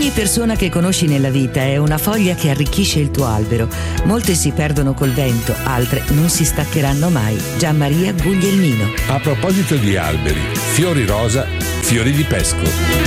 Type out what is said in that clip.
Ogni persona che conosci nella vita è una foglia che arricchisce il tuo albero. Molte si perdono col vento, altre non si staccheranno mai. Gianmaria Guglielmino. A proposito di alberi, fiori rosa, fiori di pesco.